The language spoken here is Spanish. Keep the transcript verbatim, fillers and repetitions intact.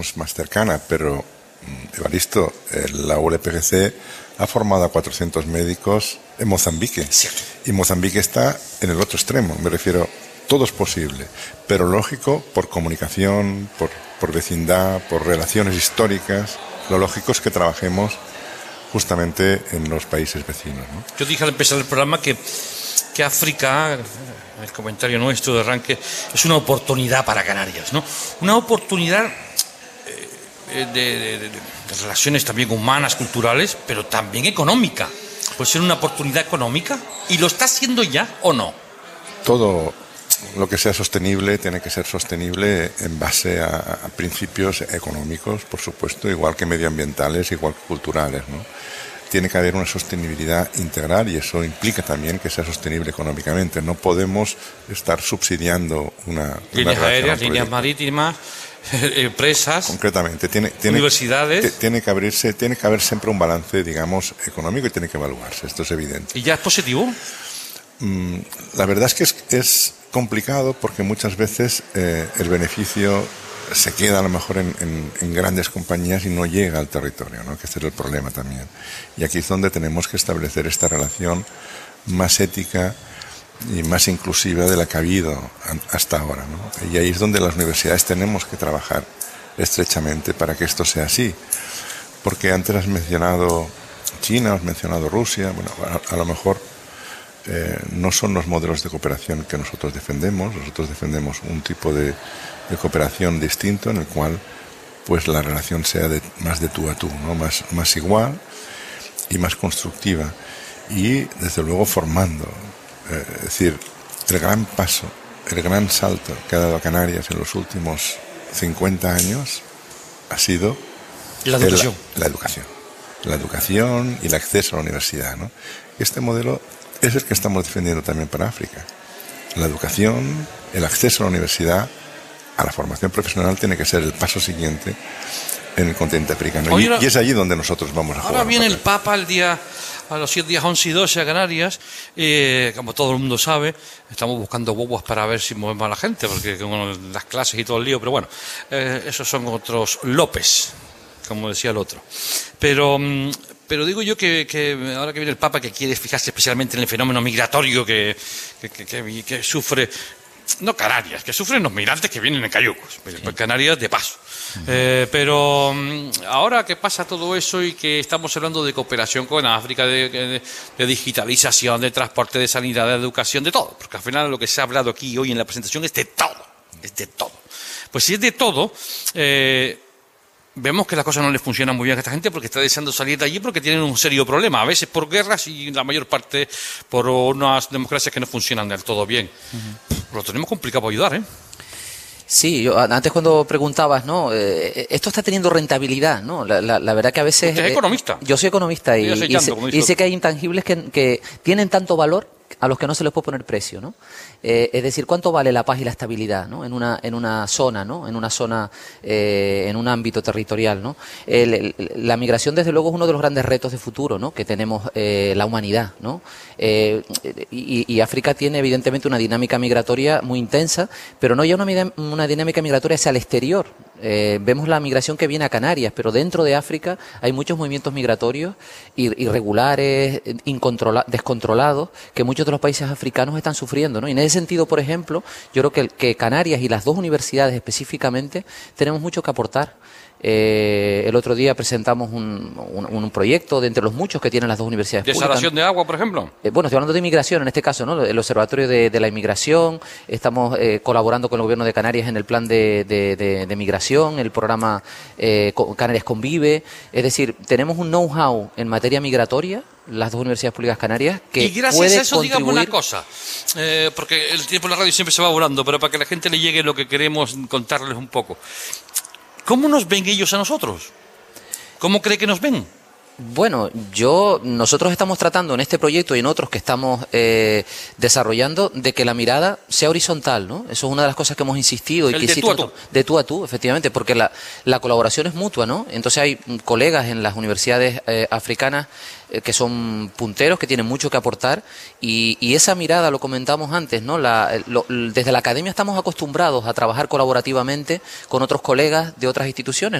más cercana, pero Evaristo, la U L P G C ha formado a cuatrocientos médicos en Mozambique. Cierto. Y Mozambique está en el otro extremo, me refiero, todo es posible, pero lógico por comunicación, por, por vecindad, por relaciones históricas, lo lógico es que trabajemos justamente en los países vecinos, ¿no? Yo dije al empezar el programa que, que África, el comentario nuestro de arranque, es una oportunidad para Canarias, ¿no? Una oportunidad eh, de, de, de, de relaciones también humanas, culturales, pero también económica. Puede ser una oportunidad económica, y lo está haciendo ya o no. Todo lo que sea sostenible tiene que ser sostenible en base a, a principios económicos, por supuesto, igual que medioambientales, igual que culturales, ¿no? Tiene que haber una sostenibilidad integral y eso implica también que sea sostenible económicamente. No podemos estar subsidiando una... Líneas una aéreas, un líneas marítimas, empresas, concretamente, tiene, tiene, universidades. Tiene que abrirse, tiene que haber siempre un balance, digamos, económico y tiene que evaluarse. Esto es evidente. ¿Y ya es positivo? Mm, la verdad es que es, es complicado porque muchas veces eh, el beneficio se queda a lo mejor en, en, en grandes compañías y no llega al territorio, ¿no? Que este es el problema también. Y aquí es donde tenemos que establecer esta relación más ética y más inclusiva de la que ha habido hasta ahora, ¿no? Y ahí es donde las universidades tenemos que trabajar estrechamente para que esto sea así. Porque antes has mencionado China, has mencionado Rusia, bueno, a, a lo mejor eh, no son los modelos de cooperación que nosotros defendemos. Nosotros defendemos un tipo de, de cooperación distinto en el cual pues la relación sea de, más de tú a tú, ¿no? Más, más igual y más constructiva y desde luego formando. Eh, es decir, el gran paso, el gran salto que ha dado Canarias en los últimos cincuenta años ha sido la educación. El, la educación. La educación y el acceso a la universidad, ¿no? Este modelo es el que estamos defendiendo también para África. La educación, el acceso a la universidad, a la formación profesional tiene que ser el paso siguiente en el continente africano. Oye, y, y es allí donde nosotros vamos a jugar. Ahora viene el Papa el día, a los siete días once y doce a Canarias, eh, como todo el mundo sabe, estamos buscando bobos para ver si movemos a la gente, porque con las clases y todo el lío, pero bueno, eh, esos son otros López, como decía el otro. Pero... Pero digo yo que, que ahora que viene el Papa, que quiere fijarse especialmente en el fenómeno migratorio que, que, que, que, que sufre, no Canarias, que sufren los migrantes que vienen en cayucos, sí. Canarias de paso. Uh-huh. Eh, pero ahora que pasa todo eso y que estamos hablando de cooperación con África, de, de, de digitalización, de transporte, de sanidad, de educación, de todo, porque al final lo que se ha hablado aquí hoy en la presentación es de todo, es de todo. Pues si es de todo... Eh, vemos que las cosas no les funcionan muy bien a esta gente porque está deseando salir de allí porque tienen un serio problema, a veces por guerras y la mayor parte por unas democracias que no funcionan del todo bien. Uh-huh. Lo tenemos complicado para ayudar, ¿eh? Sí, yo, antes cuando preguntabas, ¿no? Eh, esto está teniendo rentabilidad, ¿no? La, la, la verdad que a veces... Usted es economista. Eh, yo soy economista y, y, sé, y sé que hay intangibles que, que tienen tanto valor a los que no se les puede poner precio, ¿no? Eh, es decir, ¿cuánto vale la paz y la estabilidad, ¿no? En una en una zona, ¿no? En una zona, eh, en un ámbito territorial, ¿no? El, el, la migración, desde luego, es uno de los grandes retos de futuro, ¿no? Que tenemos eh, la humanidad, ¿no? Eh, y, y África tiene, evidentemente, una dinámica migratoria muy intensa, pero no ya una, una dinámica migratoria hacia el exterior. Eh, vemos la migración que viene a Canarias, pero dentro de África hay muchos movimientos migratorios irregulares, incontrola- descontrolados, que muchos de los países africanos están sufriendo, ¿no? Y en ese sentido, por ejemplo, yo creo que, que Canarias y las dos universidades específicamente tenemos mucho que aportar. Eh, el otro día presentamos un, un, un proyecto de entre los muchos que tienen las dos universidades públicas. ¿Desalación de agua, por ejemplo? Eh, bueno, estoy hablando de inmigración en este caso, ¿no? El Observatorio de, de la Inmigración, estamos eh, colaborando con el Gobierno de Canarias en el plan de, de, de, de migración, el programa eh, Canarias Convive. Es decir, tenemos un know-how en materia migratoria, las dos universidades públicas canarias, que y gracias puede a eso, contribuir... digamos una cosa, eh, porque el tiempo en la radio siempre se va volando, pero para que a la gente le llegue lo que queremos contarles un poco. ¿Cómo nos ven ellos a nosotros? ¿Cómo cree que nos ven? Bueno, yo nosotros estamos tratando en este proyecto y en otros que estamos eh, desarrollando de que la mirada sea horizontal, ¿no? Eso es una de las cosas que hemos insistido y El que de tú a insistimos- tú. de tú a tú, efectivamente, porque la, la colaboración es mutua, ¿no? Entonces hay mm, colegas en las universidades eh, africanas eh, que son punteros, que tienen mucho que aportar y, y esa mirada, lo comentamos antes, ¿no? La, eh, lo- desde la academia estamos acostumbrados a trabajar colaborativamente con otros colegas de otras instituciones.